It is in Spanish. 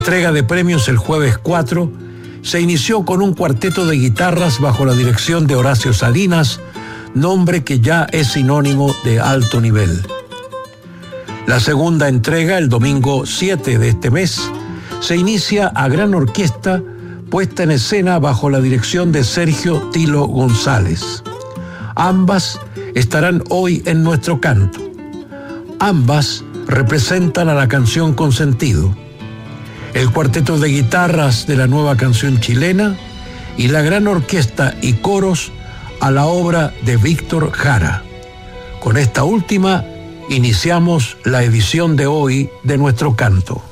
Entrega de premios el jueves 4 se inició con un cuarteto de guitarras bajo la dirección de Horacio Salinas, nombre que ya es sinónimo de alto nivel. La segunda entrega, el domingo 7 de este mes, se inicia a gran orquesta puesta en escena bajo la dirección de Sergio Tilo González. Ambas estarán hoy en nuestro canto. Ambas representan a la canción Consentido, el cuarteto de guitarras de la nueva canción chilena y la gran orquesta y coros a la obra de Víctor Jara. Con esta última iniciamos la edición de hoy de nuestro canto.